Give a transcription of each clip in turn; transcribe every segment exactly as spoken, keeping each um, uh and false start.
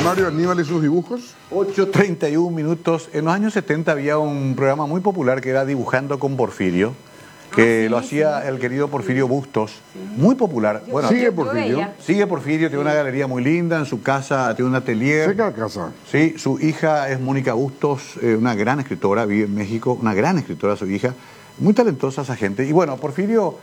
Mario Aníbal y sus dibujos. ocho treinta y un minutos. En los años setenta había un programa muy popular que era Dibujando con Porfirio, que ah, sí, lo hacía sí. el querido Porfirio Bustos, sí. muy popular. Yo, bueno, sigue Porfirio. Sigue Porfirio, tiene sí. una galería muy linda, en su casa tiene un atelier. Cerca de casa. Sí, su hija es Mónica Bustos, eh, una gran escritora, vive en México, una gran escritora su hija, muy talentosa esa gente. Y bueno, Porfirio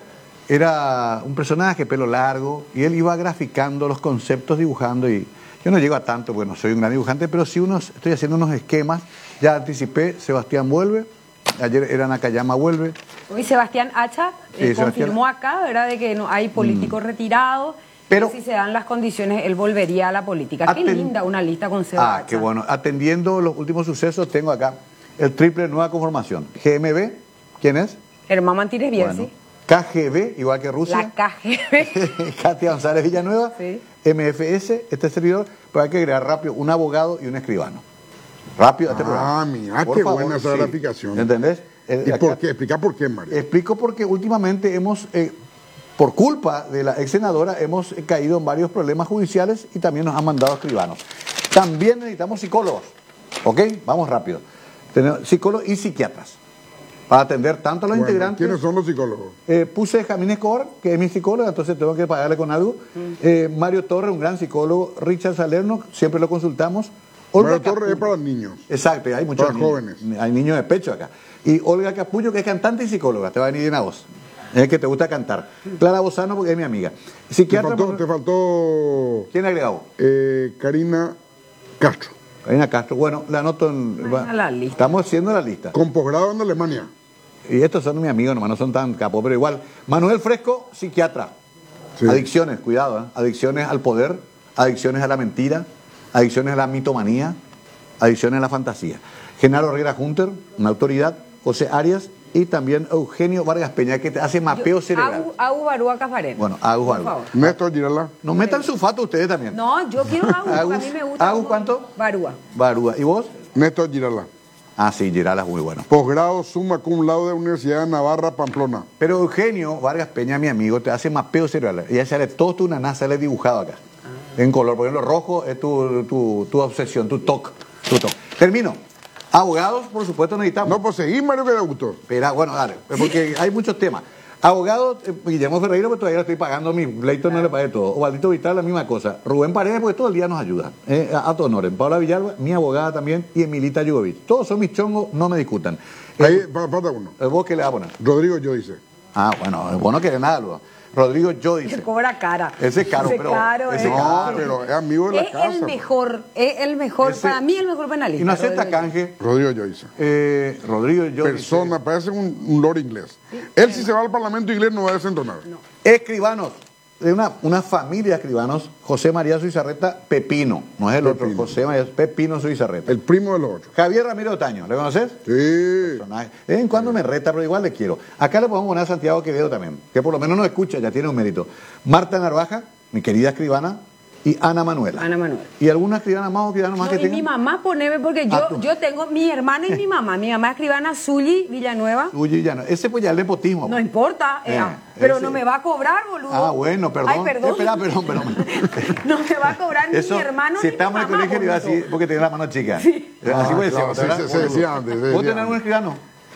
era un personaje, pelo largo, y él iba graficando los conceptos, dibujando, y yo no llego a tanto, bueno, soy un gran dibujante, pero sí unos, estoy haciendo unos esquemas, ya anticipé, Sebastián vuelve, ayer era Nakayama vuelve. Hoy Sebastián Hacha eh, sí, confirmó Sebastián... acá, ¿verdad?, de que no hay políticos mm. retirados, pero si se dan las condiciones, él volvería a la política. Qué Aten... linda una lista con Sebastián. Ah, qué bueno. Atendiendo los últimos sucesos, tengo acá el triple nueva conformación. G M B, ¿quién es? Germán Mantínez Bielsi. Bueno. K G B, igual que Rusia. La K G B. Katia González Villanueva. Sí. M F S, este servidor, pero hay que agregar rápido un abogado y un escribano. Rápido a este ah, programa. Ah, mira, por qué favor, buena esa sí. graficación. ¿Entendés? ¿Y acá, por qué? Explica por qué, Mario. Explico porque últimamente hemos, eh, por culpa de la ex senadora, hemos eh, caído en varios problemas judiciales y también nos han mandado escribanos. También necesitamos psicólogos, ¿ok? Vamos rápido. Tenemos psicólogos y psiquiatras para atender tanto a los bueno, integrantes. ¿Quiénes son los psicólogos? Eh, puse Jamín Escobar, que es mi psicóloga, entonces tengo que pagarle con algo. Mm. Eh, Mario Torres, un gran psicólogo. Richard Salerno, siempre lo consultamos. Olga Mario Torres es para niños. Exacto, hay muchos para niños. jóvenes. Hay niños de pecho acá. Y Olga Capullo, que es cantante y psicóloga, te va a venir bien a vos. Es que te gusta cantar. Clara Bozano, porque es mi amiga. Psiquiatra, te, faltó, te faltó... ¿Quién ha agregado? Eh, Karina Castro. Karina Castro, bueno, la anoto en... Va, la lista. Estamos haciendo la lista. Con posgrado en Alemania. Y estos son mis amigos, nomás no son tan capos, pero igual. Manuel Fresco, psiquiatra. Sí. Adicciones, cuidado, ¿eh? Adicciones al poder, adicciones a la mentira, adicciones a la mitomanía, adicciones a la fantasía. Genaro Herrera Hunter, una autoridad. José Arias y también Eugenio Vargas Peña, que te hace mapeo Yo, cerebral. Agus Barúa Cafarena. Bueno, Agus Barúa. Néstor Girala. No metan sulfato ustedes también. No, yo quiero Agus, Agus a mí me gusta. ¿Agus cuánto? Barúa. Barúa. ¿Y vos? Néstor Girala. Ah, sí, Girala es muy bueno. Posgrado summa cum laude de Universidad de Navarra, Pamplona. Pero Eugenio Vargas Peña, mi amigo, te hace mapeo cerebral. Ella sale todo tu naná, sale dibujado acá. Ah. En color. Por ejemplo, rojo es tu, tu, tu obsesión, tu toque. Tu toc. Termino. Abogados, por supuesto, necesitamos. No, pues seguí, Mario, que le gustó. Espera, bueno, dale, porque hay muchos temas. Abogados, eh, Guillermo Ferreira, pues todavía estoy pagando mi pleito, no le pagué todo. Ovaldito Vital, la misma cosa. Rubén Paredes, porque todo el día nos ayuda. Eh, a, a tu honor. Paula Villalba, mi abogada también, y Emilita Yugovic. Todos son mis chongos, no me discutan. Eh, Ahí, falta uno. ¿Vos qué le vas a poner? Rodrigo Joyce. Ah, bueno, vos no querés nada, luego. Rodrigo Joyce. Se cobra cara. Ese es caro, ese pero. Caro, ese es. No, pero es amigo de la es casa. Es el mejor, es el mejor, ese, para mí el mejor penalista. Y no acepta canje. Rodrigo Joyce. Eh, Rodrigo Joyce. Persona, parece un, un lord inglés. Sí, Él, sí, si se va al Parlamento inglés, no va a desentonar. No. Escribanos. De una, una familia de escribanos, José María Suizarreta Pepino, no es el Pepino. Otro, José María Pepino Suizarreta. El primo de los ocho. Javier Ramiro Otaño, ¿le conoces? Sí. Personaje. De vez en cuando me reta, pero igual le quiero. Acá le podemos poner a Santiago Quevedo también, que por lo menos nos escucha, ya tiene un mérito. Marta Narvaja, mi querida escribana, y Ana Manuela. Ana Manuela. ¿Y alguna escribana más o escribana más no, que y tenga? mi mamá, poneme, porque yo, ah, yo tengo mi hermana y mi mamá. Mi mamá escribana Zully Villanueva. Zully Villanueva. Ese pues ya es el nepotismo. No importa, eh, eh, pero ese... no me va a cobrar, boludo. Ah, bueno, perdón. Ay, perdón. Espera, perdón, perdón. No me va a cobrar ni eso, mi hermano si ni mi mamá. Si estamos en el colegio, le iba a decir, porque tiene la mano chica. Sí. Ah, así puede claro, ser. Sí, se, se decía antes. Se ¿Vos decía tenés un escribano?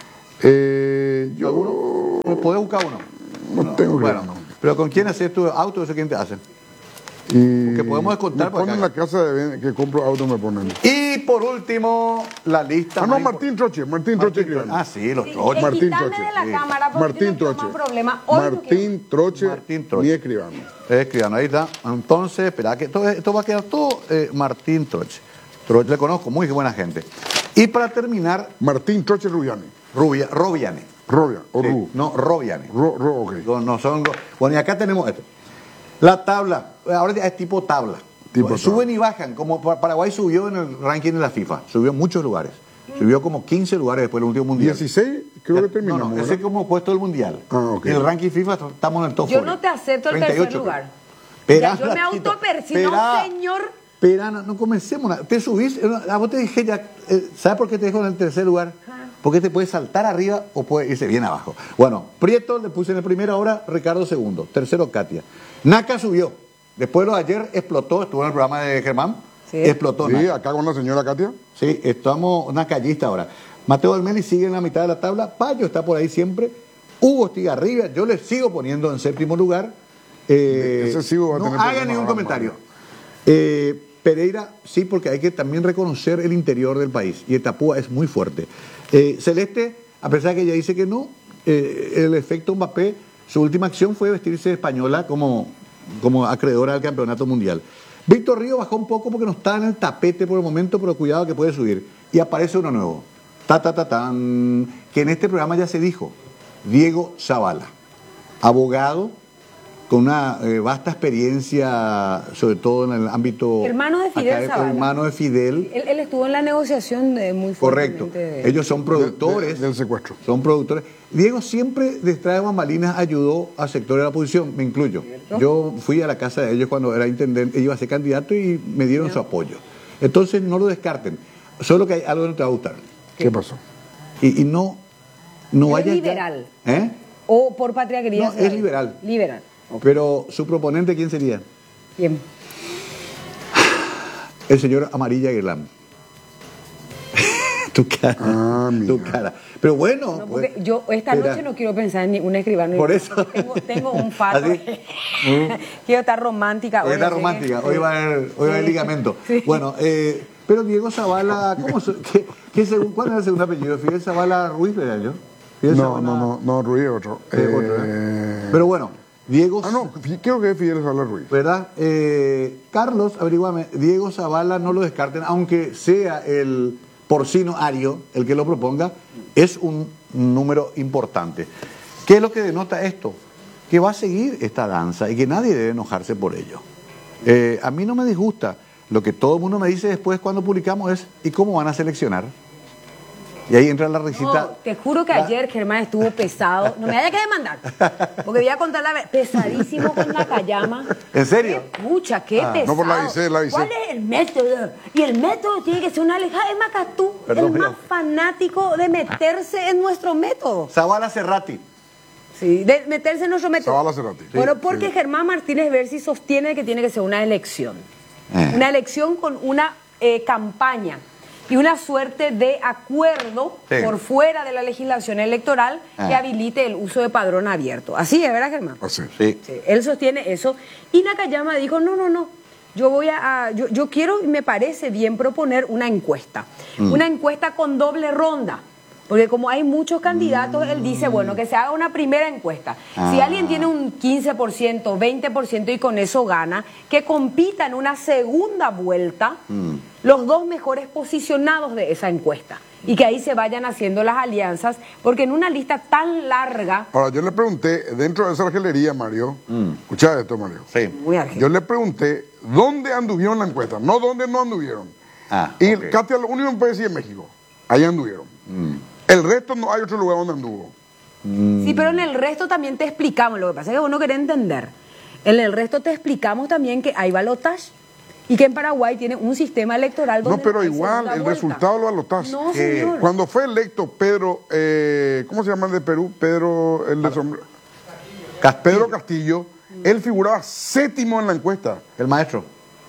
Eh, yo... ¿Podés buscar uno? No, no tengo bueno, no. Pero ¿con quién haces tu auto? ¿Eso quién te hace? Y que podemos descontar me ponen en la casa de que compro auto, me ponen. Y por último, la lista. Ah, no, Martín Troche, Martín, Martín Troche. Ah, sí, los sí, Troche. Martín Troche. De la sí. cámara Martín Troche. Problema. Hoy Martín Troche. Martín Troche. Mi escribano. Escribano, ahí está. Entonces, espera, que esto, esto va a quedar todo eh, Martín Troche. Troche le conozco, muy buena gente. Y para terminar. Martín Troche Rubiani. Rubia, Robiani. Robia, o sí, Ru. No, Robiani. Ro, Ro, ok. No, no son. Bueno, y acá tenemos esto. La tabla, ahora es tipo tabla. Tipo pues, suben tabla. y bajan, como Paraguay subió en el ranking de la FIFA, subió en muchos lugares. Subió como quince lugares después del último mundial. dieciséis, creo que terminamos. No, no, ese es como puesto del mundial. Ah, ok. En el ranking FIFA estamos en el top Yo cuarenta. no te acepto el tercer lugar. Espera, ya yo me autopersino, señor. Espera, no, no comencemos nada. Te subís, a vos te dije ya, eh, ¿sabes por qué te dejo en el tercer lugar? Porque te puede saltar arriba o puede irse bien abajo. Bueno, Prieto le puse en la primera hora, Ricardo segundo, tercero Katia. Naka subió. Después de ayer explotó, estuvo en el programa de Germán, Sí. Explotó. Sí, Naca. acá con la señora Katia. Sí, estamos una callista ahora. Mateo Almeli sigue en la mitad de la tabla. Payo está por ahí siempre. Hugo Estigarribia, yo le sigo poniendo en séptimo lugar. Eh, Ese sí va a no tener haga problemas ningún ahora, comentario. Eh, Pereira, sí, porque hay que también reconocer el interior del país. Y Etapúa es muy fuerte. Eh, Celeste, a pesar de que ella dice que no, eh, el efecto Mbappé, su última acción fue vestirse de española como, como acreedora al campeonato mundial. Víctor Río bajó un poco porque no está en el tapete por el momento, pero cuidado que puede subir. Y aparece uno nuevo. Ta, ta, ta, tan, que en este programa ya se dijo. Diego Zavala, abogado con una eh, vasta experiencia, sobre todo en el ámbito... Hermano de Fidel académico, Zavala. hermano de Fidel. Él, él estuvo en la negociación de muy Correcto. fuertemente de- Ellos son productores. De- de- del secuestro. Son productores. Diego siempre, detrás de bambalinas, ayudó al sector de la oposición, me incluyo. Yo fui a la casa de ellos cuando era intendente, iba a ser candidato y me dieron su apoyo. Entonces, no lo descarten. Solo que hay algo que no te va a gustar. ¿Qué pasó? Y, y no, no Él vaya... es liberal. ¿Eh? O por patria querida. No, sea es liberal. Liberal. Pero su proponente, ¿quién sería? Bien. El señor Amarilla Guirlán. Tu cara. Ah, tu mira. cara. Pero bueno. No, porque pues, yo esta espera. noche no quiero pensar en ningún escribano. Por eso. Tengo, tengo un faro. ¿Así? Quiero estar romántica. Hoy hoy, está así que- romántica, hoy va a haber, hoy va a haber Sí. ligamento. Sí. Bueno, eh, pero Diego Zavala, ¿cómo se, qué, qué segun- ¿cuál es el segundo apellido? Fidel Zavala Ruiz, ¿verdad yo? Fidel No, Zavala- no, no, no, Ruiz es otro. eh, otro, Eh, ¿eh? Pero bueno, Diego, Ah, no, fi- creo que es Fidel Zavala Ruiz. ¿verdad? Eh, Carlos, averíguame, Diego Zavala no lo descarten, aunque sea el porcino ario el que lo proponga, es un número importante. ¿Qué es lo que denota esto? Que va a seguir esta danza y que nadie debe enojarse por ello. Eh, a mí no me disgusta. Lo que todo el mundo me dice después cuando publicamos es, ¿y cómo van a seleccionar? Y ahí entra la risita. No, te juro que La- ayer Germán estuvo pesado. No me haya que demandar. Porque voy a contar la verdad. Pesadísimo con Nakayama. ¿En serio? Pucha, qué Ah. pesado. No, por la avisé, la avisé. ¿Cuál es el método? Y el método tiene que ser una alejada. Es Macatú, Perdón, el más mira. fanático de meterse en nuestro método. Zavala Cerrati. Sí, de meterse en nuestro método. Zavala Cerrati. Bueno, Sí, porque sí. Germán Martínez Bersi sostiene que tiene que ser una elección. Eh. Una elección con una eh, campaña y una suerte de acuerdo Sí. por fuera de la legislación electoral que Ah. habilite el uso de padrón abierto. Así es, ¿verdad, Germán? Así. Sí. Sí, él sostiene eso. Y Nakayama dijo, no, no, no. Yo voy a, a- yo, yo quiero y me parece bien proponer una encuesta. Mm. Una encuesta con doble ronda. Porque como hay muchos candidatos, él dice, bueno, que se haga una primera encuesta. Si Ah. alguien tiene un quince por ciento, veinte por ciento y con eso gana, que compita en una segunda vuelta Mm. los dos mejores posicionados de esa encuesta. Y que ahí se vayan haciendo las alianzas, porque en una lista tan larga, Ahora, yo le pregunté, dentro de esa argelería, Mario, escucha esto, Mario. Sí. muy argentino. Yo le pregunté dónde anduvieron la encuesta, no dónde no anduvieron. Ah, y ok. Katia, lo único que puede decir es México. Ahí anduvieron. El resto no hay otro lugar donde anduvo. Sí, pero en el resto también te explicamos. Lo que pasa es que vos no querés entender. En el resto te explicamos también que hay balotaje y que en Paraguay tiene un sistema electoral donde No, pero hay igual, segunda el vuelta. resultado de los balotajes. No, ¿Qué? señor. Cuando fue electo Pedro, eh, ¿cómo se llama el de Perú? Pedro, el de sombrero. Castillo, Pedro Castillo, él figuraba séptimo en la encuesta. el maestro.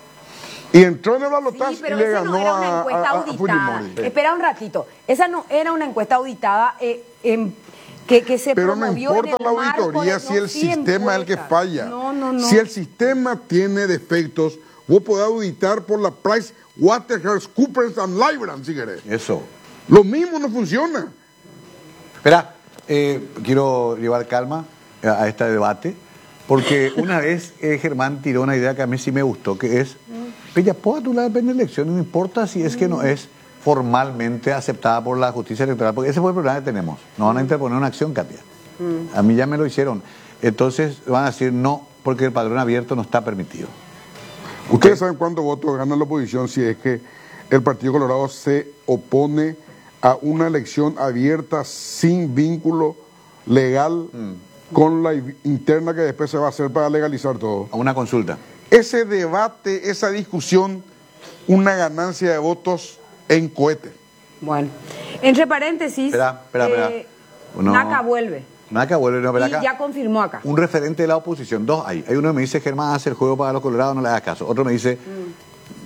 Y entró en el balotaje Sí, y pero le esa ganó no era una a, encuesta a- a auditada. Fujimori. Espera un ratito. Esa no era una encuesta auditada eh, em, que, que se Pero no promovió importa en el la marco auditoría de- si no, el sí sistema es el que importa. falla. No, no, no. Si el sistema tiene defectos, vos podés auditar por la Price Waterhouse Coopers and Lybrand, si querés. Eso. Lo mismo no funciona. Espera, eh, quiero llevar calma a, a este debate, porque una vez eh, Germán tiró una idea que a mí sí me gustó, que es, ella puede titular en elección, no importa si es que no es formalmente aceptada por la justicia electoral, porque ese fue el problema que tenemos. No van a interponer una acción, Katia. A mí ya me lo hicieron. Entonces van a decir no, porque el padrón abierto no está permitido. Ustedes saben cuántos votos gana la oposición si es que el Partido Colorado se opone a una elección abierta sin vínculo legal con la interna que después se va a hacer para legalizar todo. A una consulta. Ese debate, esa discusión, una ganancia de votos en cohete. Bueno, entre paréntesis, Espera, espera, espera. eh, No. Naca vuelve. Nada, vuelve, no, pero Y acá. ya confirmó acá. Un referente de la oposición, dos hay. Hay uno que me dice, Germán, hace el juego para los colorados, no le hagas caso. Otro me dice,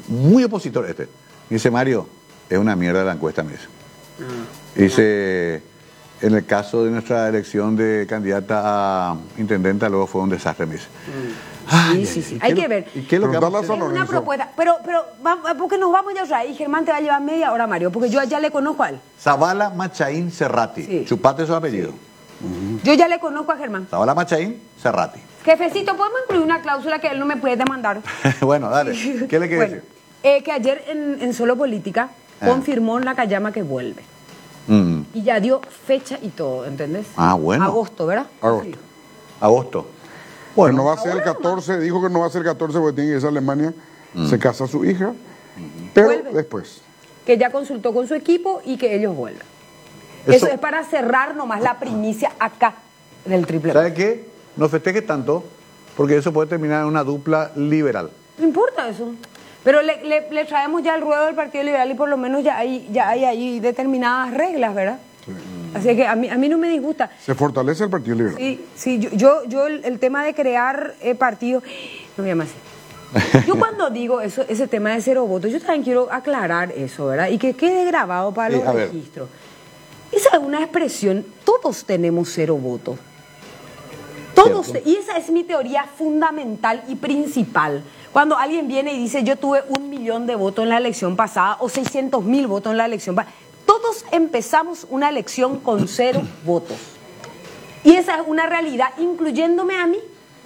muy opositor este. Me dice, Mario, es una mierda la encuesta, me dice. Uh, dice, uh. en el caso de nuestra elección de candidata a intendenta, luego fue un desastre, me dice. Uh. Ay, sí, sí, sí. Hay que ver. ¿Y qué es lo que vamos a hacer? Es una propuesta. Pero, pero, porque nos vamos ya otra vez. Y Germán te va a llevar media hora, Mario, porque yo ya le conozco a él. Zavala Machaín Cerrati. Sí. Chupate su apellido. Sí. Uh-huh. Yo ya le conozco a Germán. Zavala Machaín Cerrati. Jefecito, ¿podemos incluir una cláusula que él no me puede demandar? Bueno, dale. ¿Qué le quiere bueno, decir? Eh, que ayer en, en Solo Política ah. confirmó Nakayama que vuelve. Mm. Y ya dio fecha y todo, ¿entendés? Ah, bueno. Agosto, ¿verdad? Agosto. Sí. Agosto. Bueno, no va a ser el catorce, dijo que no va a ser el catorce porque tiene que irse a Alemania, mm. se casa su hija, mm. pero vuelve. Después. Que ya consultó con su equipo y que ellos vuelvan. Eso, Eso es para cerrar nomás la primicia acá del triple. ¿Sabe qué? No festeje tanto, porque eso puede terminar en una dupla liberal. No importa eso. Pero le, le, le traemos ya el ruedo del Partido Liberal y por lo menos ya hay, ya hay ahí determinadas reglas, ¿verdad? Sí. Así que a mí, a mí no me disgusta. Se fortalece el Partido Liberal. Sí, sí, yo, yo, yo el, el tema de crear eh, partidos, no me llamas así. Yo cuando digo eso, ese tema de cero votos, yo también quiero aclarar eso, ¿verdad? Y que quede grabado para los sí, registros. Ver. Esa es una expresión, todos tenemos cero votos. Todos, ¿cierto? Y esa es mi teoría fundamental y principal. Cuando alguien viene y dice, yo tuve un millón de votos en la elección pasada o seiscientos mil votos en la elección pasada, todos empezamos una elección con cero votos. Y esa es una realidad, incluyéndome a mí.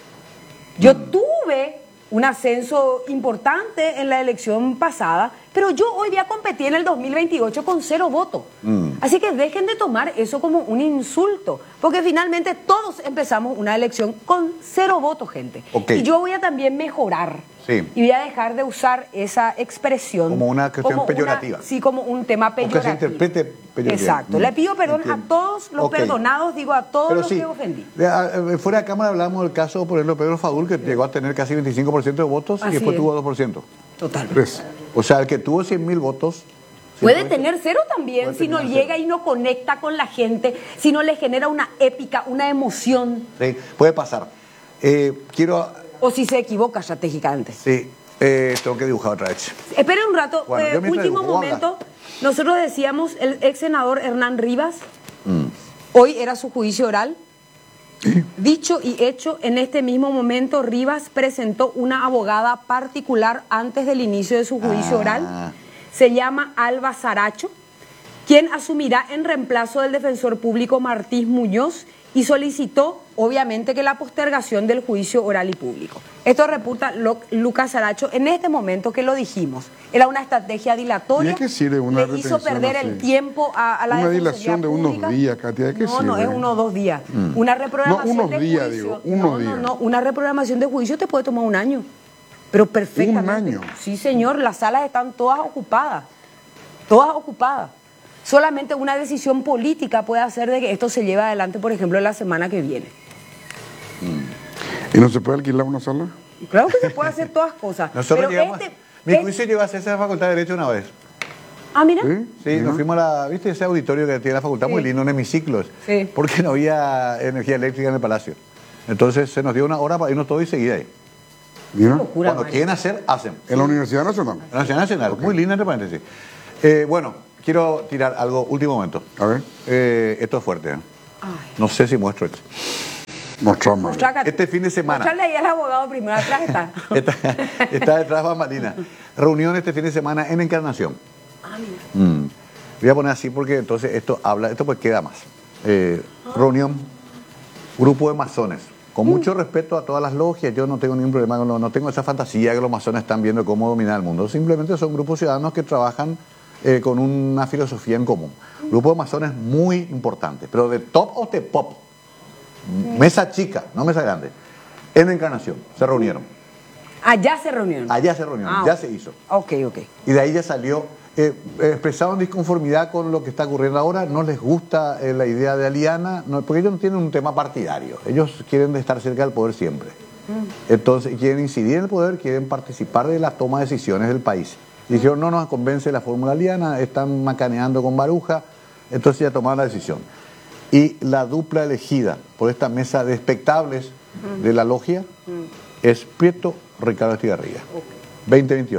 Yo tuve un ascenso importante en la elección pasada, pero yo hoy voy a competir en el dos mil veintiocho con cero votos. Mm. Así que dejen de tomar eso como un insulto, porque finalmente todos empezamos una elección con cero votos, gente. Okay. Y yo voy a también mejorar. Sí. Y voy a dejar de usar esa expresión como una cuestión como peyorativa. Una, sí, como un tema peyorativo. Que se interprete peyorativa. Exacto. Mm. Le pido perdón Entiendo. a todos los okay. perdonados, digo a todos Pero los sí, que ofendí. Fuera de cámara hablamos del caso, por ejemplo, Pedro Fadul, que sí. llegó a tener casi veinticinco por ciento de votos Así y después es. tuvo dos por ciento. Total. Pues, o sea, el que tuvo cien mil votos... Puede tener cero también si no llega cero. y no conecta con la gente, si no le genera una épica, una emoción. Sí, puede pasar. Eh, quiero... O si se equivoca estratégicamente. Sí, eh, tengo que dibujar otra vez. Esperen un rato, bueno, eh, último momento. Habla. Nosotros decíamos, el ex senador Hernán Rivas, mm. hoy era su juicio oral. Dicho y hecho, en este mismo momento Rivas presentó una abogada particular antes del inicio de su juicio ah. oral. Se llama Alba Saracho, quien asumirá en reemplazo del defensor público Martís Muñoz y solicitó, obviamente, que la postergación del juicio oral y público. Esto reporta Lo, Lucas Saracho en este momento que lo dijimos. Era una estrategia dilatoria. ¿Y qué sirve una Le hizo perder así? el tiempo a, a la Una dilación de pública. unos días, Katia. ¿Qué no, sirve? no, es uno o dos días. Mm. Una reprogramación no, unos de días, juicio. Digo, unos no, días. no, no. Una reprogramación de juicio te puede tomar un año. Pero perfectamente. ¿Un año? Sí, señor. Las salas están todas ocupadas. Todas ocupadas. Solamente una decisión política puede hacer de que esto se lleve adelante, por ejemplo, la semana que viene. ¿Y no se puede alquilar una sala? Claro que se puede hacer todas cosas. Nosotros pero llegamos, este, mi este, juicio llegó a hacerse la Facultad de Derecho una vez. Ah, mira. Sí, sí nos fuimos a la, ¿viste ese auditorio que tiene la facultad? Sí. Muy lindo, en hemiciclos. Sí. Porque no había energía eléctrica en el palacio. Entonces se nos dio una hora para irnos todos y seguir ahí. Mira. Locura, Cuando quieren hacer, hacen. En sí. la Universidad Nacional. En la Universidad Nacional, okay. Muy linda entre paréntesis. Eh, bueno, quiero tirar algo, último momento. A ver. Eh, esto es fuerte. ¿eh? No sé si muestro esto. Mostramos. Este fin de semana. Mostrarle ahí al abogado primero, atrás está. está, está detrás bambalina. Reunión este fin de semana en Encarnación. Ah, mira. Mm. Voy a poner así porque entonces esto habla, esto pues queda más. Eh, ah. Reunión, grupo de masones. Con mm. mucho respeto a todas las logias, yo no tengo ningún problema, no, no tengo esa fantasía que los masones están viendo cómo dominar el mundo. Simplemente son grupos ciudadanos que trabajan eh, con una filosofía en común. Mm. Grupo de masones muy importante, pero de top o de pop. Mesa chica, no mesa grande. En Encarnación, se reunieron. Allá se reunieron. Allá se reunieron, ah, ya okay. se hizo. Ok, ok. Y de ahí ya salió, eh, expresaron disconformidad con lo que está ocurriendo ahora, no les gusta eh, la idea de Aliana, no, porque ellos no tienen un tema partidario, ellos quieren estar cerca del poder siempre. Mm. Entonces, quieren incidir en el poder, quieren participar de la toma de decisiones del país. Y dijeron, no nos convence la fórmula Aliana, están macaneando con Baruja, entonces ya tomaron la decisión. Y la dupla elegida por esta mesa de espectables mm. de la logia mm. es Prieto Ricardo Estigarribia. Okay. veinte veintiocho.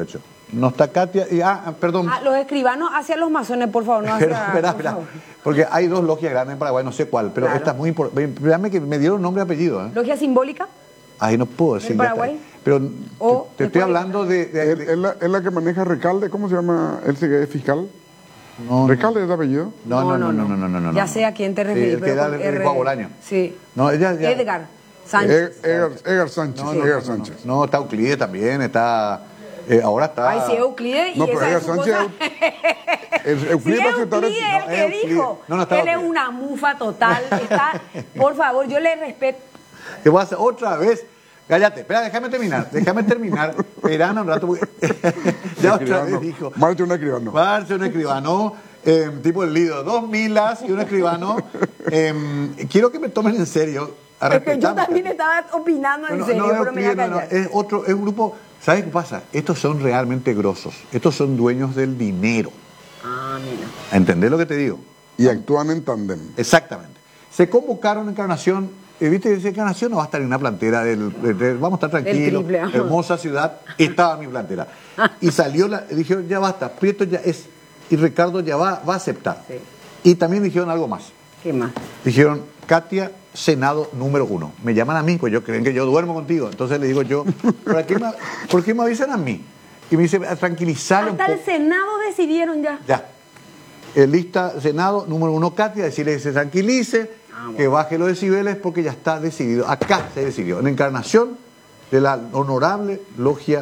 No está Katia. Y, ah, perdón. Ah, los escribanos hacia los masones, por favor, no hacia... Espera, espera, por espera. favor. Porque hay dos logias grandes en Paraguay, no sé cuál, pero Claro. esta es muy importante. Dígame que me dieron nombre y apellido. ¿eh? ¿Logia simbólica? Ahí no puedo decir. ¿En ya está. Paraguay? Pero O te, te estoy después- hablando de. de- ¿Es, de- es la, es la que maneja Recalde? ¿Cómo se llama? ¿Él se es fiscal? no, no, ¿Recalde es de apellido? no, no, no, no, no, no, no, no. Ya sé a quién te Sí, refieres. el que pero da con el- el R. Juan Bolaño. Sí. No, ella ya. Edgar Sánchez. E- Edgar, Edgar Sánchez. No, no, Edgar no, no, Sánchez. no, está Euclides también, está. eh, ahora está. Ay, sí, Euclides y No, pero esa Edgar es su Sánchez. cosa. El- Sí, Euclides va a aceptar el- Euclides no, el que es Euclides. dijo. No, no está Él es Euclides. una mufa total. Está, por favor, yo le respeto. ¿Qué pasa? Otra vez. Cállate, espera, déjame terminar, déjame terminar. Esperando un rato, porque ya otra vez Escribano. dijo. Marte un escribano. Marce, un escribano, eh, tipo el Lido, dos milas y un escribano. Eh, quiero que me tomen en serio. A Es que yo respetarme. también estaba opinando en No, serio, no, no, pero me voy a no, no, callar. es otro, es un grupo. ¿Sabes qué pasa? Estos son realmente grosos. Estos son dueños del dinero. Ah, mira. ¿Entendés lo que te digo? Y actúan en tándem. Exactamente. Se convocaron en Encarnación. eh, ¿Viste? Esa Encarnación no va a estar en una plantera del, del- del- vamos a estar tranquilos. triple, ajá. Hermosa ciudad. Estaba mi plantera. Y salió la. Dijeron, ya basta. Prieto ya es. Y Ricardo ya va, va a aceptar. Sí. Y también dijeron algo más. ¿Qué más? Dijeron, Katia, Senado número uno. Me llaman a mí, pues yo creen que yo duermo contigo. Entonces le digo yo, ¿por qué me, ¿por qué me avisan a mí? Y me dice, a tranquilizarle un Hasta el poco. Senado decidieron ya. Ya. El lista Senado número uno, Katia, decirle que se tranquilice, Ah, bueno. que baje los decibeles porque ya está decidido. Acá se decidió, en Encarnación de la honorable logia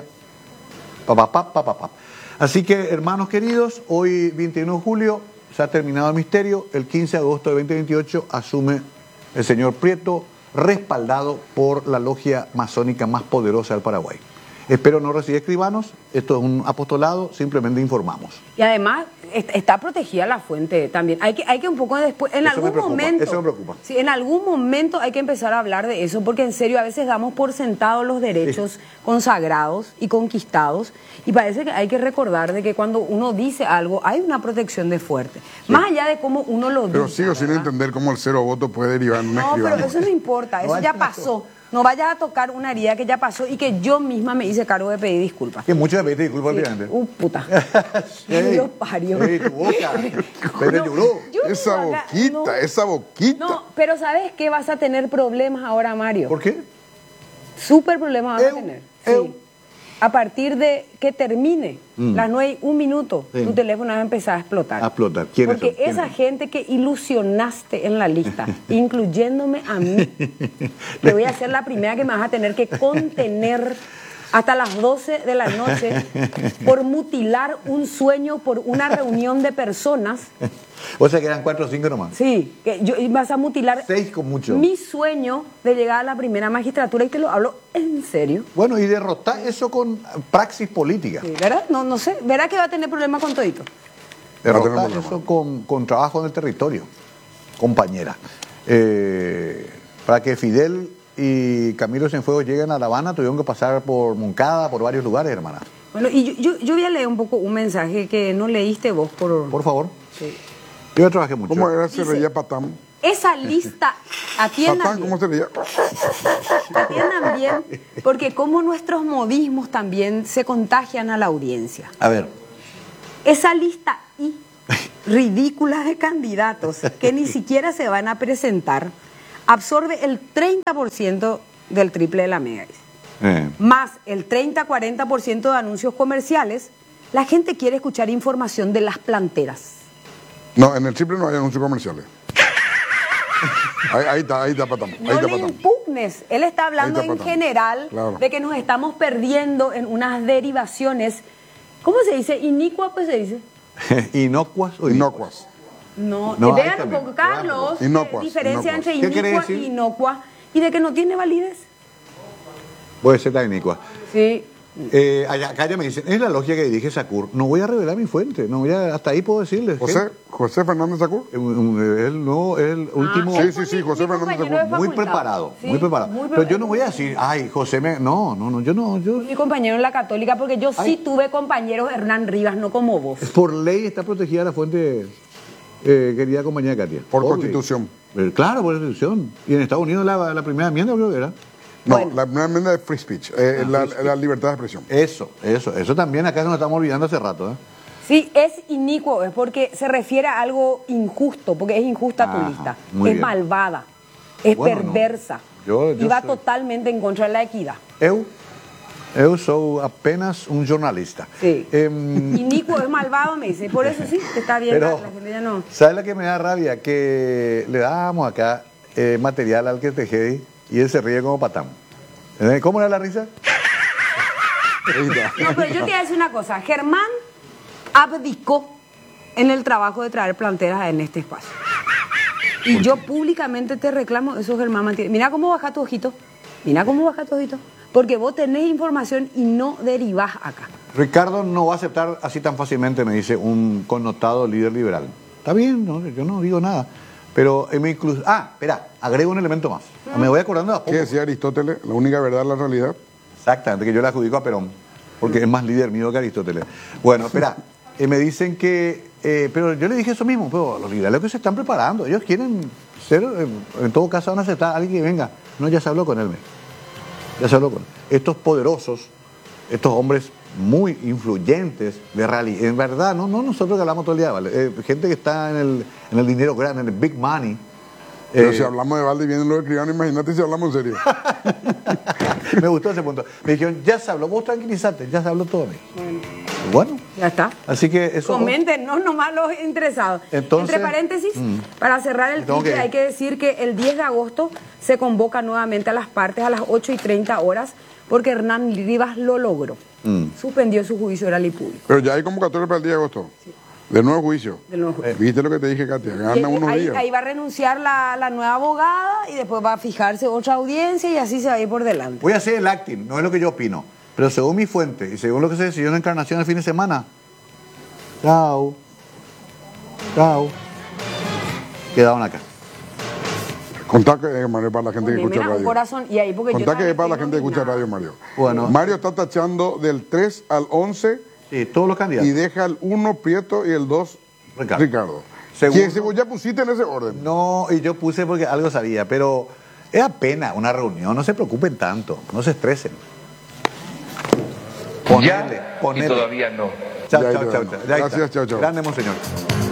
papapá, papapá. Así que, hermanos queridos, hoy veintiuno de julio se ha terminado el misterio. El quince de agosto de veinte veintiocho asume el señor Prieto, respaldado por la logia masónica más poderosa del Paraguay. Espero no recibir escribanos, esto es un apostolado, simplemente informamos. Y además est- está protegida la fuente también. Hay que, hay que un poco después, en Eso me algún preocupa, momento. eso me preocupa. Sí, en algún momento hay que empezar a hablar de eso, porque en serio a veces damos por sentados los derechos consagrados y conquistados, y parece que hay que recordar de que cuando uno dice algo hay una protección de fuerte. Más allá de cómo uno lo Pero dice. sigo sin ¿verdad? entender cómo el cero voto puede derivar en un No, pero escribano. eso no importa, eso No, ya no. pasó. No vayas a tocar una herida que ya pasó y que yo misma me hice cargo de pedir disculpas. Que muchas veces disculpa, Sí. obviamente. Uh, puta. Ey, Dios parió. ey, tu boca. Pero lloró. Yo Esa digo acá, boquita, no. esa boquita. No, pero ¿sabes qué? Vas a tener problemas ahora, Mario. ¿Por qué? Súper problemas vas Eu, a tener. eu. Sí. A partir de que termine Mm. las nueve y un minuto, Sí. tu teléfono va a empezar a explotar. A explotar. ¿Quiénes Porque son? ¿Quiénes esa son? gente que ilusionaste en la lista, incluyéndome a mí, te voy a ser la primera que me vas a tener que contener hasta las doce de la noche por mutilar un sueño por una reunión de personas. O sea que eran cuatro o cinco nomás. Sí, que yo, y vas a mutilar Seis con mucho. mi sueño de llegar a la primera magistratura, y te lo hablo en serio. Bueno, y derrotar eso con praxis política. Sí, ¿verdad? No, no sé. ¿Verá que va a tener problemas con todito? Derrotar Va a tener eso con, con trabajo en el territorio, compañera. Eh, para que Fidel y Camilo Cienfuegos lleguen a La Habana, tuvieron que pasar por Moncada, por varios lugares, hermana. Bueno, y yo, yo, yo voy a leer un poco un mensaje que no leíste vos por... Por favor. Sí. Yo ya trabajé mucho. ¿Cómo era? Se Dice- reía Patán. Esa lista, atiendan Patán, bien, ¿cómo se reía? atiendan bien, porque como nuestros modismos también se contagian a la audiencia. A ver. Esa lista y ridícula de candidatos que ni siquiera se van a presentar absorbe el treinta por ciento del triple de la mega. Eh, Más el treinta a cuarenta por ciento de anuncios comerciales. La gente quiere escuchar información de las planteras. No, en el triple no hay anuncios comerciales. Ahí, ahí está, ahí está Patán. Ahí No está le Patán. impugnes. Él está hablando Ahí está en Patán. general Claro. de que nos estamos perdiendo en unas derivaciones. ¿Cómo se dice? Inicua, pues se dice. ¿Inocuas o inocuas? Inocuas. No, No, te ahí vean un también. poco, Carlos, Inocuas, eh, diferencia inocuas. entre ¿Qué quiere inicua decir? y inocua, y de que no tiene validez. Puede ser la inicua. Sí. Eh, allá- acá ya me dicen, es la logia que dirige Sacur. No voy a revelar mi fuente, no voy a, hasta ahí puedo decirles. José, José Fernández Sacur. Eh, um, eh, Él no, es el último. Sí, sí, sí, José Fernández compañero de Sacur. Muy facultad. preparado, Sí, muy preparado. muy Pero pre- yo no voy a decir, ay, José me. No, no, no, yo no. Yo, Mi compañero en la Católica, porque yo sí Ay. tuve compañeros Hernán Rivas, no como vos. por ley está protegida la fuente, eh, querida compañera Katia. Por ley. constitución. Eh, claro, por constitución. Y en Estados Unidos la, la primera enmienda creo que era. No, Bueno. la primera enmienda es free speech, eh, Ah, la, free speech. la libertad de expresión. Eso, eso, eso también acá nos estamos olvidando hace rato, ¿eh? Sí, es inicuo, es porque se refiere a algo injusto, porque es injusta tu Ajá, lista. muy Es bien. malvada, es Bueno, no. perversa. Yo- yo y va soy- totalmente en contra de la equidad. Eu, eu soy apenas un jornalista. Sí. Em, Inicuo es malvado, me dice. Por eso sí, está bien, Pero, la gente ya no. ¿sabes la que me da rabia? Que le dábamos acá eh, material al que Tejedi y él se ríe como patán. ¿Eh? ¿Cómo era la risa? Ahí está. No, pero yo te voy a decir una cosa. Germán abdicó en el trabajo de traer planteras en este espacio. Y yo públicamente te reclamo, eso Germán mantiene. Mira cómo baja tu ojito. Mira cómo baja tu ojito. Porque vos tenés información y no derivás acá. Ricardo no va a aceptar así tan fácilmente, me dice, un connotado líder liberal. Está bien, no, yo no digo nada. Pero eh, me incluso... Ah, espera, agrego un elemento más. Me voy acordando de a poco. ¿Qué decía Aristóteles? La única verdad es la realidad. Exactamente, que yo le adjudico a Perón, porque es más líder mío que Aristóteles. Bueno, espera, eh, me dicen que... eh, pero yo le dije eso mismo, pero los liberales que se están preparando, ellos quieren ser, eh, en todo caso van a aceptar a alguien que venga. No, ya se habló con él, me. Ya se habló con él. Estos poderosos, estos hombres muy influyentes, de rally, en verdad, no, no nosotros que hablamos todo el día, ¿vale? Eh, gente que está en el, en el dinero grande, en el big money. Pero eh, si hablamos de Valde y vienen los escribanos, imagínate si hablamos en serio. me gustó ese punto. Me dijeron, ya se habló, vos tranquilízate, ya se habló todo. Bueno, Bueno, ya está. así que eso... Comenten, no nomás los interesados. Entonces, Entre paréntesis, mm. para cerrar el Tengo tweet, que- hay que decir que el diez de agosto se convoca nuevamente a las partes a las ocho y treinta horas porque Hernán Rivas lo logró. Mm. Suspendió su juicio oral y público. Pero ya hay convocatoria para el día de agosto. De nuevo juicio. Del nuevo juicio. ¿Viste lo que te dije, Katia? Y Gana unos ahí, días. ahí va a renunciar la, la nueva abogada y después va a fijarse otra audiencia y así se va a ir por delante. Voy a hacer el acting, no es lo que yo opino. Pero según mi fuente y según lo que se decidió en la Encarnación el fin de semana, chao, chao, quedaron acá. Contá que eh, Mario, para la gente que Poneme escucha un radio. corazón y ahí porque yo Contá que también es para la tengo gente que escucha nada. radio, Mario. Bueno. Mario está tachando del tres al once Sí, todos los candidatos. y deja el uno Prieto y el dos Ricardo. Ricardo. Segundo. Que según ya pusiste en ese orden. No, y yo puse porque algo sabía, pero es apenas una reunión, no se preocupen tanto, no se estresen. Ponele, Ya y ponele. todavía no. Chao, Ya, chao, ya, chao, no. chao. Ya Gracias, está. chao, chao. Grande, monseñor.